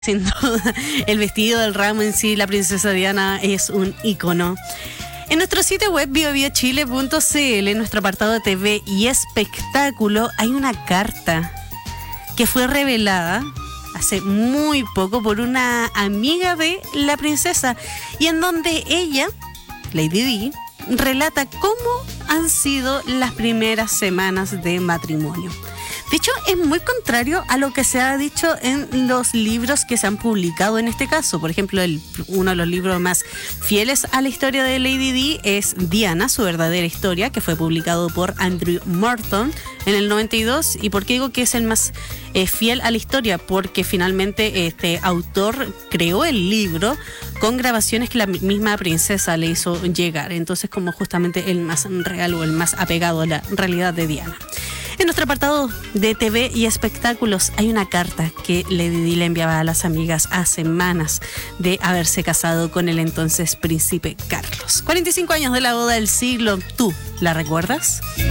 Sin duda, el vestido, el ramo en sí, la princesa Diana es un ícono. En nuestro sitio web biobiochile.cl, en nuestro apartado de TV y espectáculo, hay una carta que fue revelada hace muy poco por una amiga de la princesa y en donde ella, Lady Di, relata cómo han sido las primeras semanas de matrimonio. De hecho, es muy contrario a lo que se ha dicho en los libros que se han publicado en este caso. Por ejemplo, uno de los libros más fieles a la historia de Lady Di es Diana, su verdadera historia, que fue publicado por Andrew Morton en el 92. ¿Y por qué digo que es el más fiel a la historia? Porque finalmente este autor creó el libro con grabaciones que la misma princesa le hizo llegar. Entonces, como justamente el más real o el más apegado a la realidad de Diana. En nuestro apartado de TV y espectáculos hay una carta que Lady Di le enviaba a las amigas a semanas de haberse casado con el entonces príncipe Carlos. 45 años de la boda del siglo, ¿tú la recuerdas?